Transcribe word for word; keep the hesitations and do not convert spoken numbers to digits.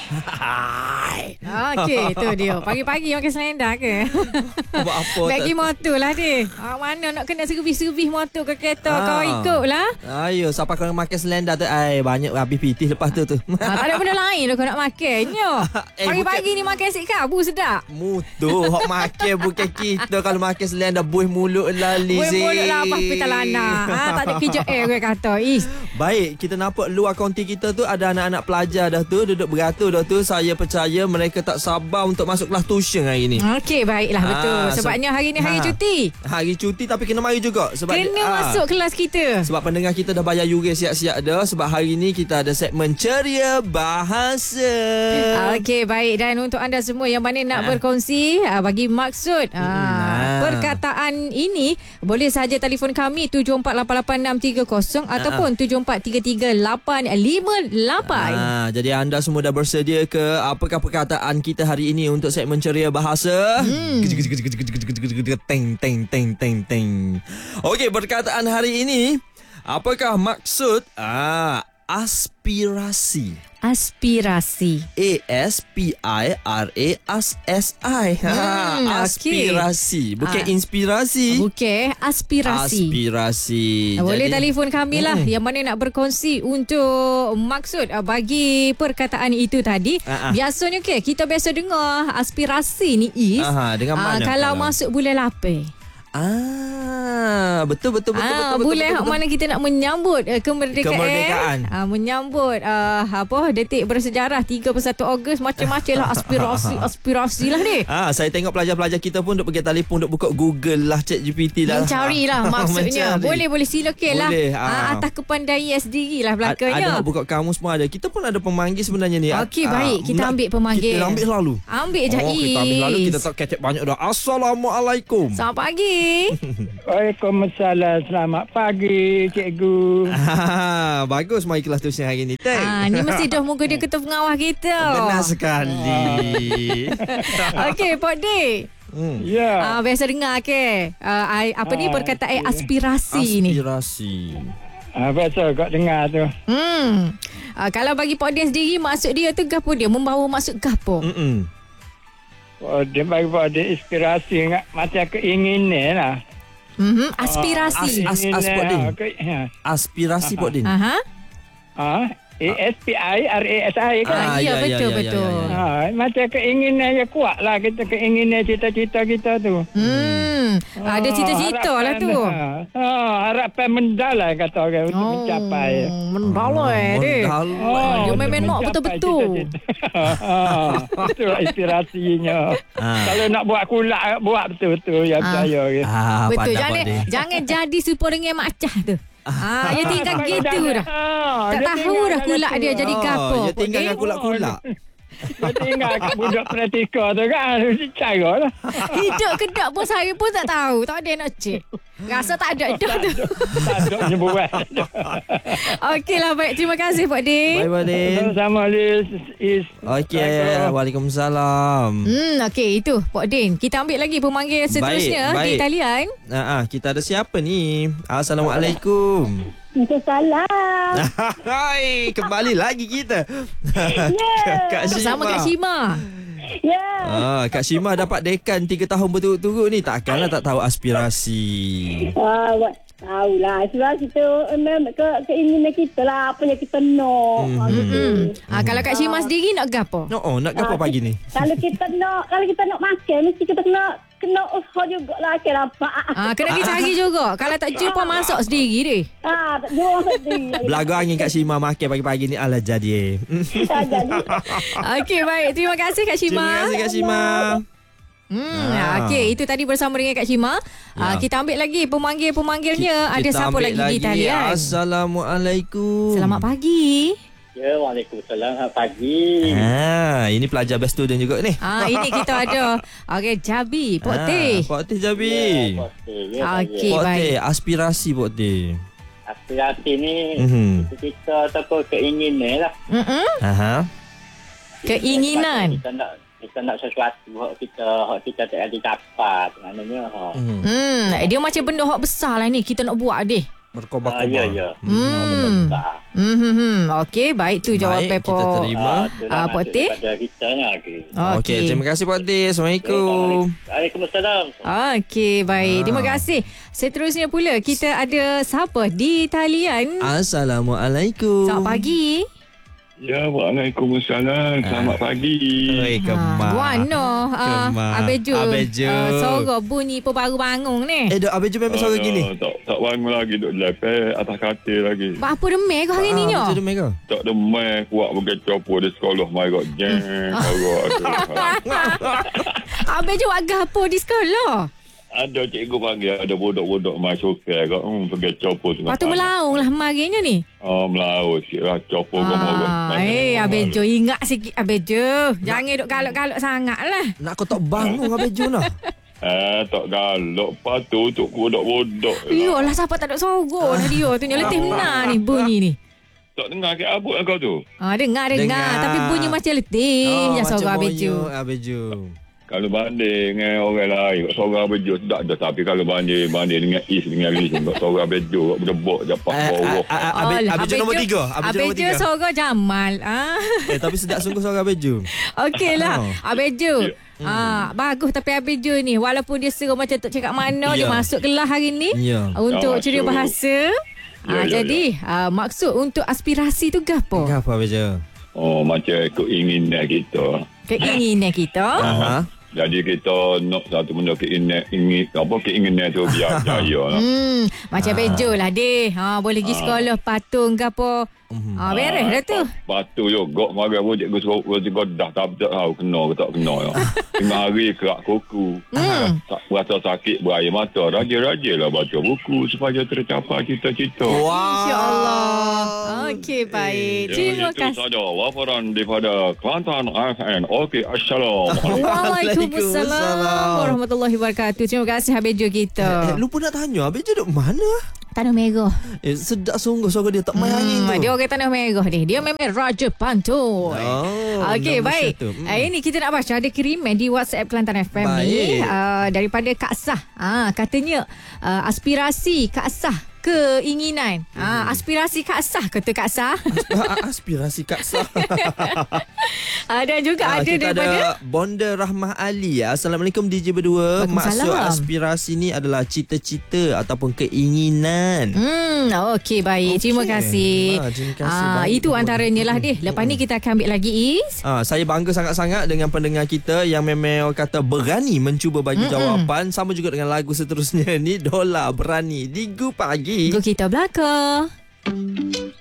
Okey, tu dia. Pagi-pagi makan selendang ke? Buat apa? Bagi motor lah dia. Ah, mana nak kena servis-servis motor ke kereta. Ah. Kau ikut lah. Ayo, siapa kau makan selendang tu? Ai, banyak habis pitih lepas tu tu. Ah, tak ada benda lain lah kau nak makan. Nyo. Eh, Pagi-pagi ni makan si kabu sedap. Mutu, hok makan bukan kita. Kalau makan selendang buih mulut lah, Lizik. Buih mulut lah apa pita lana. Ha, tak ada kerja air gue kata. Is. Baik, kita nampak luar kaunti kita tu ada anak-anak pelajar dah tu, duduk beratur dah tu. Saya percaya mereka tak sabar untuk masuk kelas tuition hari ni. Okey, baiklah Ah, betul. Sebabnya hari ni hari ha. cuti. Hari cuti tapi kena mari juga sebab Kena ah, masuk kelas kita. sebab pendengar kita dah bayar yuran siap-siap dah. Sebab hari ni kita ada segmen ceria bahasa. Okey, baik. Dan untuk anda semua yang mana nak berkongsi ah, bagi maksud ah, ah. perkataan ini, boleh saja telefon kami tujuh empat lapan lapan enam tiga kosong ataupun tujuh empat tiga tiga lapan lima lapan. Ah, jadi anda semua dah bersedia ke apakah perkataan kita hari ini untuk segmen ceria bahasa? Hmm. Teng teng teng teng teng. Okey, perkataan hari ini, apakah maksud ah aspirasi? Aspirasi. A S P I R A S I. Ha, Hmm, aspirasi. Bukan Ah. inspirasi. Okey, aspirasi. Aspirasi. Boleh Jadi, telefon kami lah Hmm. yang mana nak berkongsi untuk maksud uh, bagi perkataan itu tadi. Ah, ah. Biasanya okay, kita biasa dengar aspirasi ni is Aha, dengan uh, mana? kalau masuk bulan lapis. Ah, betul betul betul Ah, betul. bulan betul, betul, mana kita nak menyambut uh, kemerdekaan. Kemerdekaan. Ah, menyambut uh, apa detik bersejarah tiga puluh satu Ogos, macam-macam lah aspirasi aspirasi lah ni. Ah, saya tengok pelajar-pelajar kita pun duk pergi telefon, duk buka Google lah, Chat G P T lah. Mencarilah maksudnya. Mencari. Boleh boleh silakan lah. Boleh, Ah, ah. atas kepandaian sendiri lah Ada belakangnya. nak buka kamus pun ada. Kita pun ada pemanggil sebenarnya ni. Okey, Ah, baik. Kita nak- ambil pemanggil. Kita ambil lalu. Ambil je, Oh, kita ambil lalu. Is. Kita tak kecek banyak dah. Assalamualaikum. Selamat pagi. Waalaikumsalam. Selamat pagi, cikgu. Ah, bagus mai kelas tuition hari ni. Teng. Ah, ni mesti dah muka dia ketua pengawal kita. Benar sekali. Okey, Pak Dik. Hmm. Ya. Ah, biasa dengar ke? Ah, ai- apa ni Ah, perkataan okey. aspirasi ni? Aspirasi. Ah, biasa kau dengar tu. Hmm. Ah, kalau bagi Pak Dik sendiri, maksud dia tu gapo dia? Membawa maksud gapo? Mm-mm. Oh, dia bagi pada inspirasi ngak, macam keinginan lah. Mhm, aspirasi. as- as- Keinginan, Pak Din. ah, ke- ha. Aspirasi Pak Din. Aha. Ah, A S P I R A S I kan? Ah, Ah, ya, ya, betul ya, ya, betul. ya, ya. Ah, macam keinginan yang kuat lah kita, keinginan cita-cita kita tu. Hmm, ada cita-cita lah tu. Ha, harapan mendalam kata orang untuk mencapai. Mendalai dia. Mendalam. Oh, dia untuk memang nak mencapai betul-betul. cita-cita. Ha, itu inspirasinya. Ah. Kalau nak buat kulak, buat betul-betul yang Ah. percaya. Ah, Betul, pandai, jangan Pak Din. jangan jadi super dengan macah tu. Ah, dia tinggal gitu dah. Ah, Tak dia tahu tinggal dah kat kulak situ. dia jadi Oh, gapo. dia tinggal dengan kulak-kulak. Dia tinggal kat budak praktika tu kan. Cara lah. Hidup kedap pun saya pun tak tahu. Tak ada nak cek. Rasa tak ada dah tu. Tak ada nyebuat. Okeylah, baik. Terima kasih Pak Din. Bye Pak Din. Sama-sama Liz. Is. Okey, Waalaikumsalam. Hmm, okey, itu Pak Din. Kita ambil lagi pemanggil seterusnya baik. di talian. Ah, ah, kita ada siapa ni? Assalamualaikum. Salam. Hai, kembali lagi kita. Ya. Kak Syima. Bersama Kak Syima. Ya. Ah, Kak Syima dapat dekan tiga tahun berturut-turut ni. Takkanlah tak tahu aspirasi. Ah, buat tahulah. Sebab kita memang ke, keinginan kita lah. Apa yang kita nak. Hmm. Ah, gitu. Ah, kalau Kak Syima sendiri nak gapo? No, oh, nak apa Ah, pagi ni? Kalau kita nak, kalau kita nak makan, mesti kita kena kena usaha jugalah ke apa. Ah, kena pergi cari juga. Kalau tak jumpa masak sendiri deh. Ah, tak jual sendiri. Belaga angin Kak Syima makan pagi-pagi ni ala jadi. Tak jadi. Okey, baik. Terima kasih Kak Syima. Terima kasih Kak Syima. Hmm, Ah. okey, itu tadi bersama dengan Kak Syima. Ah, Ya. kita ambil lagi pemanggil-pemanggilnya. Ada Kita siapa ambil lagi, di talian? Assalamualaikum. Selamat pagi. Ya, Waalaikumsalam. Selamat pagi. Ah, ini pelajar best student juga ni. Ah, ini kita ada. Okey, Jabi, Pok Ah, Teh. Pok Teh Jabi. Ya, Okey, ya, Okey. saya. Pok baik. Teh, aspirasi Pok Teh. Aspirasi ni Mhm. kita ataupun keinginan lah. Mm-mm. Aha. Keinginan. Kita nak kita nak sesuatu hak kita hak kita tak ada dapat maknanya ha. Mhm. Hmm, dia macam benda hak besar lah ni kita nak buat deh. Berkobar-kobar. Ah, ya, ya. Hmm. Tak. Hmm, hmm, hmm. Okey, baik tu jawapan Baik, kita Pok. terima. Ah, itulah Ah, Pak maksud Teh? daripada kita ni. Okey. Okey, terima kasih Pak Teh. Assalamualaikum. Waalaikumsalam. Okey, baik. Ah. Terima kasih. Seterusnya pula kita ada siapa di talian? Assalamualaikum. Selamat pagi. Ya, Waalaikumsalam. Selamat pagi. Oi, Ha, Kemal. Guano, uh, Kemal. Abejo. Abejo. Uh, Sorok bunyi pun baru bangun ni. Eh, dok Abejo memang suara gini. Tak, tak bangun lagi. Duduk lepeh atas katil lagi. Apa demam kau hari ni nyo? Abejo demam ke? Tak demai kuat pakai copor di sekolah. My God. Jeng. Sorok. Abejo agak apa di sekolah? Ada cikgu panggil. Ada budak-budak masuk ke. Hmm, pakai copor. Lepas tu melaung lah marinya ni. Oh, melaut. Sikit lah. Copor gemorok. Ah, eh, Abejo ingat sikit Abejo. Jangan duk galak-galak sangat lah. Nak kau tak bangun Abejo nah. Eh, tak galak. Lepas tu untuk budak-budak. Yolah siapa tak duk sorok dah dia tu. Nyo letih benar ni bunyi ni. Tak dengar ke abut kau tu? Ah, dengar, dengar. Dengar. Tapi bunyi macam letih. Oh, yang sorok Abejo. Abejo. Kalau banding dengan orang lain, seorang bejo tak ada. Tapi kalau banding banding dengan Is dengan Liz, seorang bejo berdebok dapat bawah. Abejo Abejo nombor tiga. Abejo nombor tiga. Abejo sorok Jamal. Ah. Eh, tapi sedap sungguh suara Abejo. Okey lah. Oh. Abejo. Ya. Ah, bagus tapi Abejo ni walaupun dia seru macam tak cakap mana Ya. dia masuk kelas hari ni Ya. untuk Ya, ceria masuk. bahasa. Ya, Ah, ya, jadi ah, maksud untuk aspirasi tu gapo? Apa Abejo? Oh, macam keinginan kita. Keinginan kita. Aha. Jadi kita nak satu benda keinginan, ingin, apa keinginan tu biar jaya lah. Hmm, macam Abejo lah deh. Ha, boleh pergi sekolah patung gapo. Mhm. Ah, beres dah tu. Patu juga. Mari pun cikgu suruh cikgu dah tak tahu kena ke tak kena. Ya. Tengah hari kerak kuku. Hmm. Tak berasa sakit berair mata. Raja-raja lah baca buku supaya tercapai cita-cita. Wow. InsyaAllah. Okey, baik. Terima itu kasih. saja laporan daripada Kelantan F M. Okey, Assalamualaikum. Waalaikumsalam Waalaikumsalam. warahmatullahi wabarakatuh. Terima kasih Abejo Eh, kita. lupa nak tanya Abejo duduk mana? Tanah Merah. Eh, sedap sungguh suara dia tak main angin Hmm, tu. dia orang Tanah Merah ni. Dia memang Raja Pantun. Oh, Okey, nombor baik. satu. Hmm. Hmm. Ini kita nak baca ada kiriman di WhatsApp Kelantan F M ni Baik. uh, daripada Kak Sah. Ah, katanya uh, aspirasi Kak Sah keinginan. Ah, aspirasi Kak Sah kata Kak Sah. Aspirasi Kak Sah. Ah, dan juga Ah, ada kita daripada ada Bonda Rahmah Ali. Assalamualaikum D J berdua. Waalaikumsalam. Maksud aspirasi ni adalah cita-cita ataupun keinginan. Hmm, okey baik. Okey. Terima kasih. Ah, terima kasih. Ah, Baik. itu antaranya lah deh. Lepas ni kita akan ambil lagi Is. Ah, saya bangga sangat-sangat dengan pendengar kita yang memang orang kata berani mencuba bagi Mm-mm. jawapan. Sama juga dengan lagu seterusnya ni, Dola Berani di Gu Pagi. Go kita belakang.